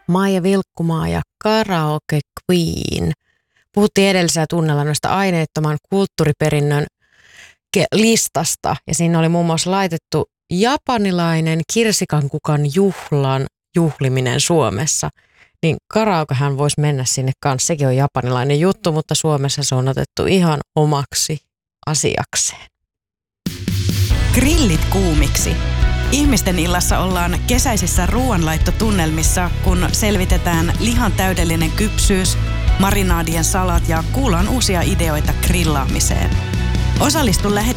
Maija Vilkkumaa ja Karaoke Queen. Puhuttiin edellisellä tunnella noista aineettoman kulttuuriperinnön listasta ja siinä oli muun muassa laitettu japanilainen kirsikankukan juhlan juhliminen Suomessa. Niin karaokehan voisi mennä sinne kanssa, sekin on japanilainen juttu, mutta Suomessa se on otettu ihan omaksi asiakseen. Grillit kuumiksi. Ihmisten illassa ollaan kesäisissä ruoanlaittotunnelmissa, kun selvitetään lihan täydellinen kypsyys, marinaadien salat ja kuullaan uusia ideoita grillaamiseen. Osallistu